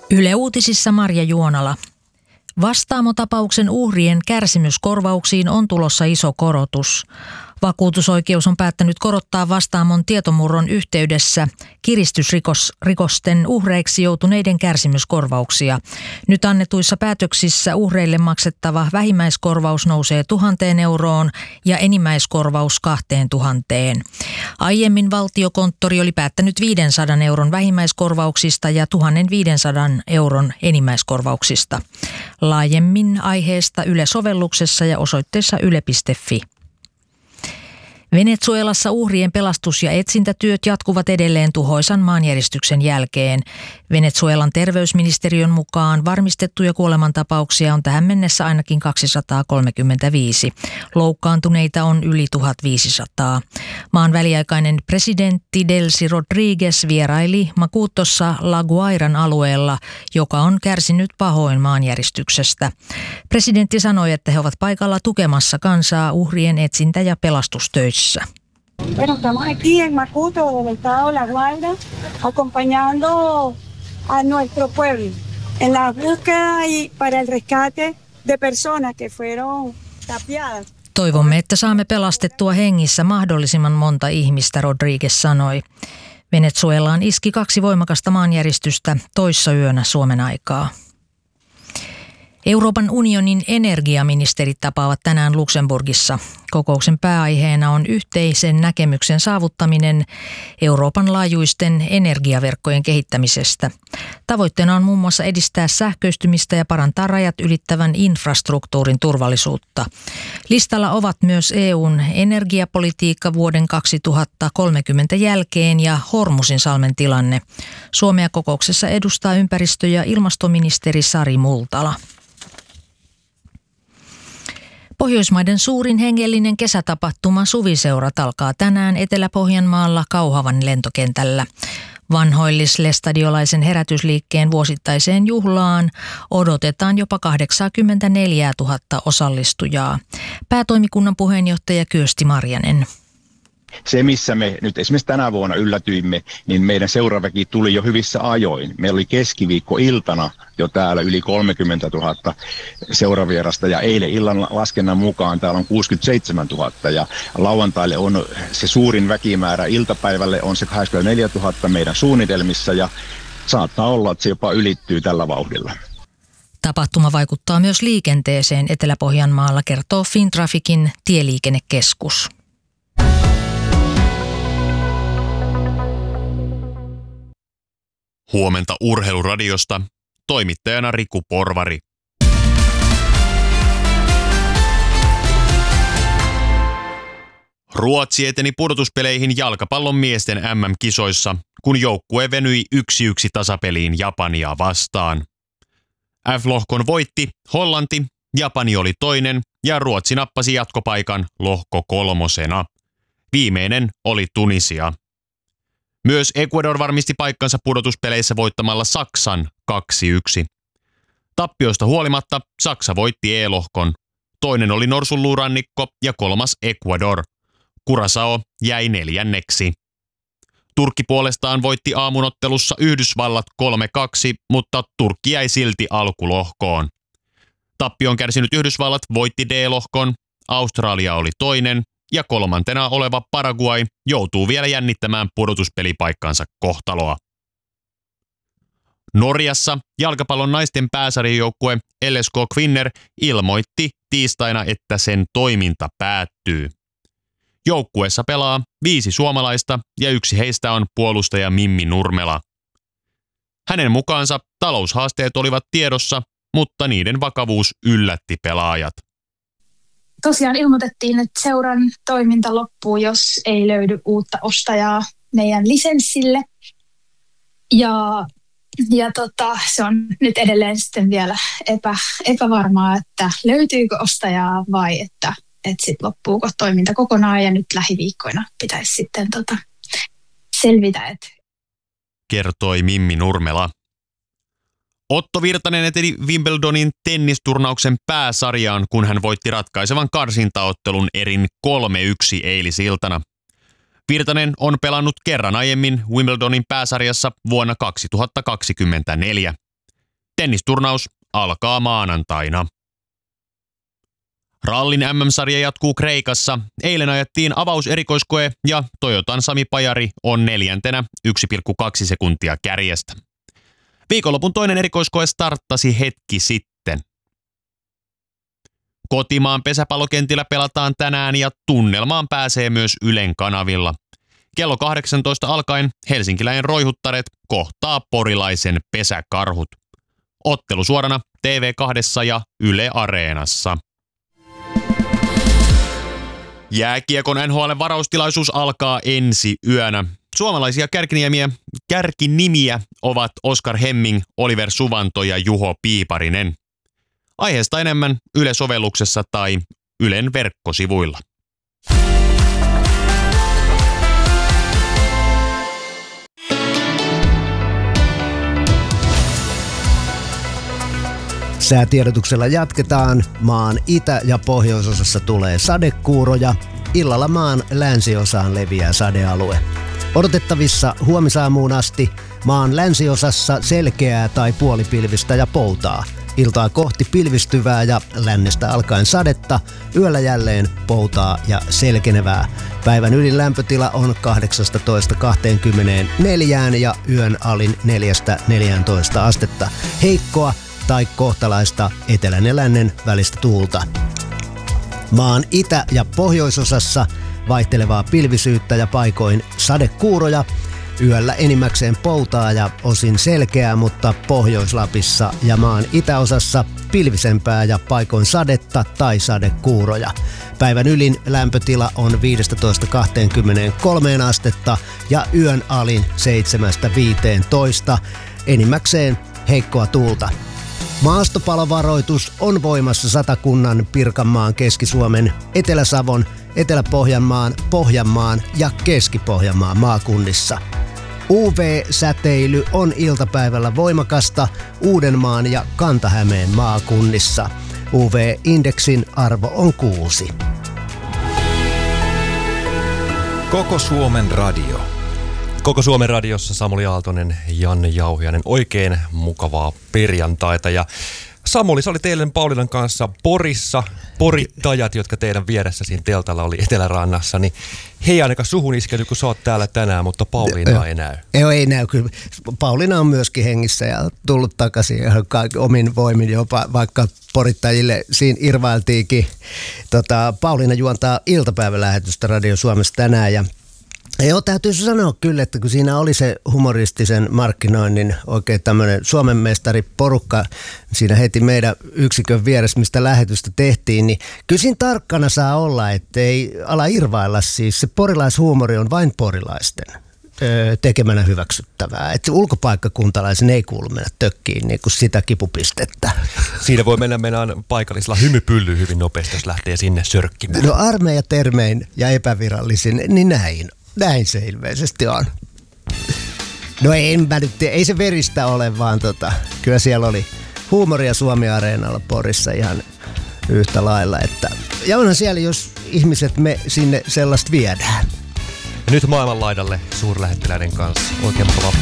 Yle Uutisissa Marja Juonala. Vastaamo-tapauksen uhrien kärsimyskorvauksiin on tulossa iso korotus. Vakuutusoikeus on päättänyt korottaa Vastaamon tietomurron yhteydessä kiristysrikosten uhreiksi joutuneiden kärsimyskorvauksia. Nyt annetuissa päätöksissä uhreille maksettava vähimmäiskorvaus nousee 1 000 euroon ja enimmäiskorvaus 2 000. Aiemmin Valtiokonttori oli päättänyt 500 euron vähimmäiskorvauksista ja 1 500 euron enimmäiskorvauksista. Laajemmin aiheesta Yle-sovelluksessa ja osoitteessa yle.fi. Venezuelassa uhrien pelastus- ja etsintätyöt jatkuvat edelleen tuhoisan maanjäristyksen jälkeen. Venezuelan terveysministeriön mukaan varmistettuja kuolemantapauksia on tähän mennessä ainakin 235. Loukkaantuneita on yli 1500. Maan väliaikainen presidentti Delcy Rodriguez vieraili Macutossa La Guairan alueella, joka on kärsinyt pahoin maanjäristyksestä. Presidentti sanoi, että he ovat paikalla tukemassa kansaa uhrien etsintä- ja pelastustöissä. Bueno, estamos aquí en Macuto, en el estado La Guaira, acompañando a nuestro pueblo en la búsqueda y para el rescate de personas que fueron tapiadas. Toivomme, että saamme pelastettua hengissä mahdollisimman monta ihmistä, Rodriguez sanoi. Venezuelaan iski 2 voimakasta maanjäristystä toissayönä Suomen aikaa. Euroopan unionin energiaministerit tapaavat tänään Luxemburgissa. Kokouksen pääaiheena on yhteisen näkemyksen saavuttaminen Euroopan laajuisten energiaverkkojen kehittämisestä. Tavoitteena on muun muassa edistää sähköistymistä ja parantaa rajat ylittävän infrastruktuurin turvallisuutta. Listalla ovat myös EUn energiapolitiikka vuoden 2030 jälkeen ja Hormuzinsalmen tilanne. Suomea kokouksessa edustaa ympäristö- ja ilmastoministeri Sari Multala. Pohjoismaiden suurin hengellinen kesätapahtuma Suviseurat alkaa tänään Etelä-Pohjanmaalla Kauhavan lentokentällä. Vanhoillislestadiolaisen herätysliikkeen vuosittaiseen juhlaan odotetaan jopa 84 000 osallistujaa. Päätoimikunnan puheenjohtaja Kyösti Marjanen. Se, missä me nyt esimerkiksi tänä vuonna yllätyimme, niin meidän seuraväki tuli jo hyvissä ajoin. Meillä oli keskiviikkoiltana jo täällä yli 30 000 seuravierasta ja eilen illan laskennan mukaan täällä on 67 000 ja lauantaille on se suurin väkimäärä. Iltapäivälle on se 84 000 meidän suunnitelmissa ja saattaa olla, että se jopa ylittyy tällä vauhdilla. Tapahtuma vaikuttaa myös liikenteeseen Etelä-Pohjanmaalla, kertoo Fintraficin tieliikennekeskus. Huomenta Urheiluradiosta, toimittajana Riku Porvari. Ruotsi eteni pudotuspeleihin jalkapallon miesten MM-kisoissa, kun joukkue venyi 1-1 tasapeliin Japania vastaan. F-lohkon voitti Hollanti, Japani oli toinen ja Ruotsi nappasi jatkopaikan lohko 3. Viimeinen oli Tunisia. Myös Ecuador varmisti paikkansa pudotuspeleissä voittamalla Saksan 2-1. Tappioista huolimatta Saksa voitti E-lohkon. Toinen oli Norsunluurannikko ja 3. Ecuador. Curaçao jäi 4. Turkki puolestaan voitti aamunottelussa Yhdysvallat 3-2, mutta Turkki jäi silti alkulohkoon. Tappion kärsinyt Yhdysvallat voitti D-lohkon, Australia oli toinen ja 3. oleva Paraguay joutuu vielä jännittämään pudotuspelipaikkansa kohtaloa. Norjassa jalkapallon naisten pääsarjajoukkue LSK Kvinner ilmoitti tiistaina, että sen toiminta päättyy. Joukkueessa pelaa 5 suomalaista ja yksi heistä on puolustaja Mimmi Nurmela. Hänen mukaansa taloushaasteet olivat tiedossa, mutta niiden vakavuus yllätti pelaajat. Tosiaan ilmoitettiin, että seuran toiminta loppuu, jos ei löydy uutta ostajaa meidän lisenssille. Ja se on nyt edelleen sitten vielä epävarmaa, että löytyykö ostajaa vai että sitten loppuuko toiminta kokonaan ja nyt lähiviikkoina pitäisi sitten selvitä. Kertoi Mimmi Nurmela. Otto Virtanen eteni Wimbledonin tennisturnauksen pääsarjaan, kun hän voitti ratkaisevan karsintaottelun erin 3-1 eilisiltana. Virtanen on pelannut kerran aiemmin Wimbledonin pääsarjassa vuonna 2024. Tennisturnaus alkaa maanantaina. Rallin MM-sarja jatkuu Kreikassa. Eilen ajettiin avauserikoiskoe ja Toyotan Sami Pajari on 4. 1,2 sekuntia kärjestä. Viikonlopun toinen erikoiskoe starttasi hetki sitten. Kotimaan pesäpallokentillä pelataan tänään ja tunnelmaan pääsee myös Ylen kanavilla. Kello 18 alkaen helsinkiläinen Roihuttaret kohtaa porilaisen Pesäkarhut. Ottelu suorana TV2 ja Yle Areenassa. Jääkiekon NHL-varaustilaisuus alkaa ensi yönä. Suomalaisia kärkinimiä ovat Oskar Hemming, Oliver Suvanto ja Juho Piiparinen. Aiheesta enemmän Yle-sovelluksessa tai Ylen verkkosivuilla. Säätiedotuksella jatketaan. Maan itä- ja pohjoisosassa tulee sadekuuroja. Illalla maan länsiosaan leviää sadealue. Odotettavissa huomisaamuun asti maan länsiosassa selkeää tai puolipilvistä ja poutaa. Iltaa kohti pilvistyvää ja lännestä alkaen sadetta, yöllä jälleen poutaa ja selkenevää. Päivän ylin lämpötila on 18–24 ja yön alin 4–14 astetta. Heikkoa tai kohtalaista etelän ja lännen välistä tuulta. Maan itä- ja pohjoisosassa vaihtelevaa pilvisyyttä ja paikoin sadekuuroja. Yöllä enimmäkseen poutaa ja osin selkeää, mutta Pohjois-Lapissa ja maan itäosassa pilvisempää ja paikoin sadetta tai sadekuuroja. Päivän ylin lämpötila on 15–23 astetta ja yön alin 7–15. Enimmäkseen heikkoa tuulta. Maastopalovaroitus on voimassa Satakunnan, Pirkanmaan, Keski-Suomen, Etelä-Savon, Etelä-Pohjanmaan, Pohjanmaan ja Keski-Pohjanmaan maakunnissa. UV-säteily on iltapäivällä voimakasta Uudenmaan ja Kanta-Hämeen maakunnissa. UV-indeksin arvo on 6. Koko Suomen radio. Koko Suomen radiossa Samuli Aaltonen, Janne Jauhiainen. Oikein mukavaa perjantaita. Ja Samuli, sä oli teidän Paulinan kanssa Porissa. Porittajat, jotka teidän vieressä siinä teltalla oli Etelärannassa, niin he ei ainakaan suhun iskenyt, kun sä oot täällä tänään, mutta Pauliina ei näy. Ei näy. Kyllä Pauliina on myöskin hengissä ja tullut takaisin ihan omin voimin jopa, vaikka porittajille siinä irvailtiinkin. Pauliina juontaa iltapäivälähetystä Radio Suomessa tänään ja joo, täytyy sanoa kyllä, että kun siinä oli se humoristisen markkinoinnin oikein tämmöinen Suomen mestariporukka siinä heti meidän yksikön vieressä, mistä lähetystä tehtiin, niin kyllä siinä tarkkana saa olla, ettei ala irvailla siis. Se porilaishuumori on vain porilaisten tekemänä hyväksyttävää. Että ulkopaikkakuntalaisen ei kuulu mennä tökkiin niin kuin sitä kipupistettä. Siinä voi mennä paikallisella hymypyllyyn hyvin nopeasti, jos lähtee sinne sörkkimään. No armeijatermein ja epävirallisin, niin näin se ilmeisesti on. No ei se veristä ole, vaan kyllä siellä oli huumoria Suomi-areenalla Porissa ihan yhtä lailla. Ja onhan siellä, jos ihmiset me sinne sellaista viedään. Ja nyt maailmanlaidalle suurlähettiläiden kanssa. Oikein mukavaa